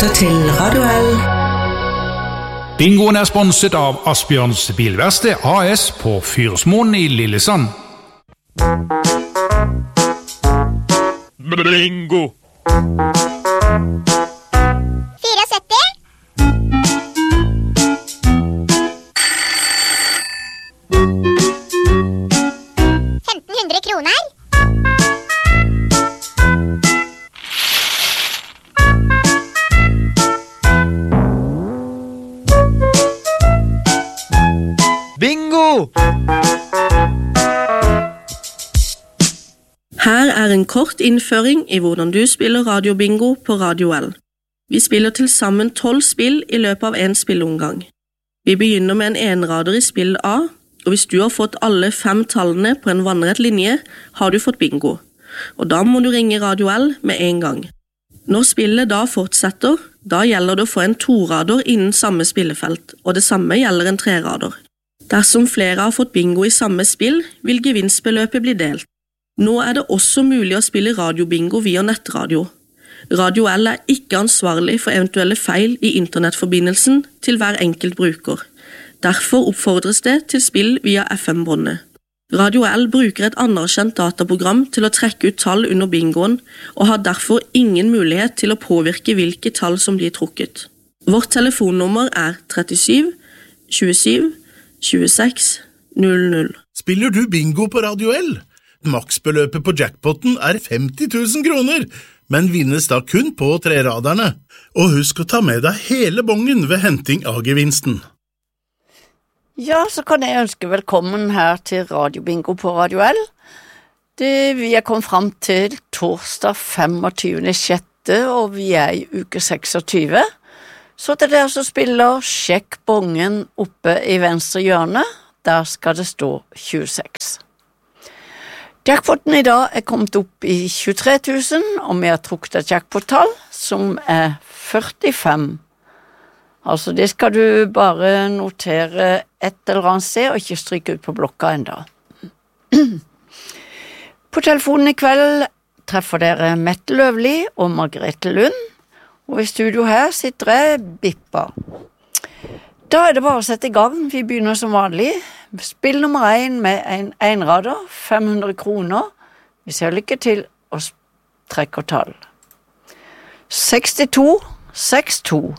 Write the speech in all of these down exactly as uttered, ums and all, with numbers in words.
lytter til Radio L. Bingoen er sponset av Asbjørns Bilverksted A S på Fyrsmoen i Lillesand. Bingo! sytti. femten hundre kroner. Bingo! Her er en kort innføring i hvordan du spiller radiobingo på Radio L. Vi spiller til sammen tolv spill i løpet av en spilleomgang. Vi begynner med en enrader i spill A, og hvis du har fått alle fem tallene på en vannrett linje, har du fått bingo. Og da må du ringe Radio L med en gang. Når spillet da fortsetter, da gjelder det å få en torader innen samme spillefelt, og det samme gjelder en trerader. Dersom flere har fått bingo i samme spill, vil gevinstbeløpet bli delt. Nå er det også mulig å spille radiobingo via nettradio. Radio L er ikke ansvarlig for eventuelle feil i internettforbindelsen til hver enkelt bruker. Derfor oppfordres det til spill via F M-båndet. Radio L bruker et anerkjent dataprogram til å trekke ut tall under bingoen, og har derfor ingen mulighet til å påvirke hvilke tall som blir trukket. Vårt telefonnummer er trettisju tjuesju tjueseks null null. Spiller du bingo på Radio L? Maksbeløpet på jackpotten er femti tusen kroner, men vinnes da kun på treraderne. Og husk å ta med deg hele bongen ved henting av gevinsten. Ja, så kan jeg ønske velkommen her til radiobingo på Radio L. Det, vi er kommet frem til torsdag femogtyvende sjette, og vi er i uke seksogtyve. Så til dere som spiller, sjekk bongen oppe i venstre hjørne. Der skal det stå tjueseks. Jackpoten i dag er kommet opp i tjuetre tusen, og vi har trukket et jackpot-tall som er førtifem. Altså, det skal du bare notere et eller annet sted, og ikke stryke ut på blokka enda. På telefonen i kveld treffer dere Mette Løvli og Margrethe Lund, og i studio her sitter jeg Bippa. Da er det bare å sette i gang. Vi begynner som vanlig. Spill nummer én med en enrader, fem hundre kroner. Vi ser lykke til og trekker tall. sekstito sekstito.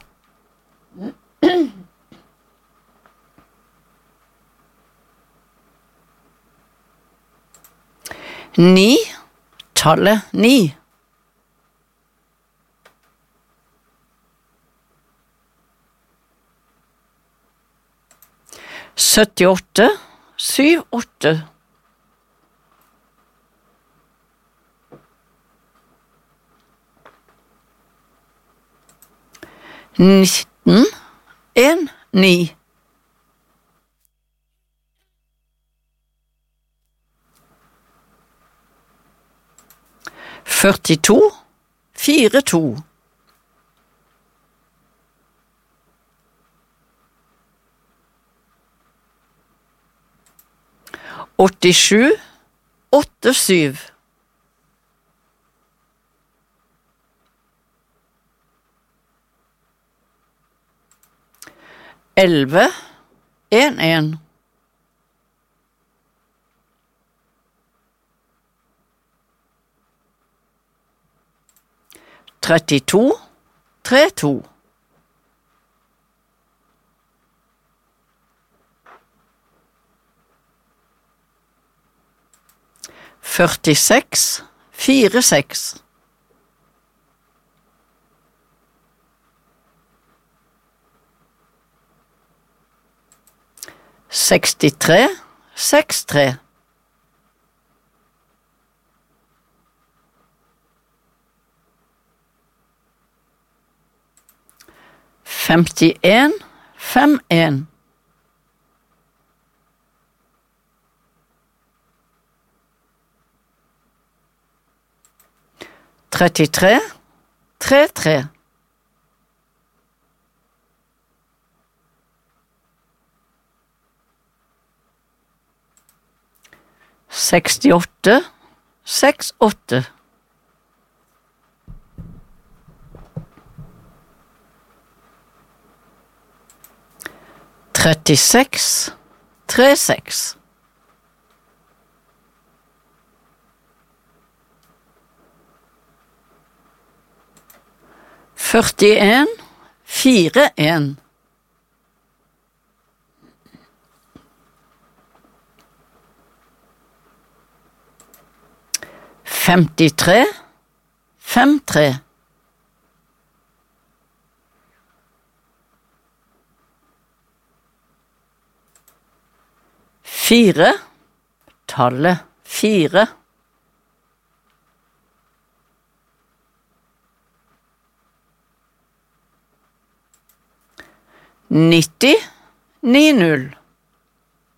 Ni, tallet ni. syttiåtte, syv, åtte. Nitten, en, ni. Førtito, fire, to. åttisju, åtte, syv. elleve, en, en. trettito, tre, to. førtiseks, fire, seks. sekstitre, seks, tre. femtien, fem, en. trettitre, tre, tre. sekstiåtte, seks, åtte. trettiseks, trettiseks. førtien, fire en. femtitre, fem tre. Fire, tallet fire. nitti, ni null.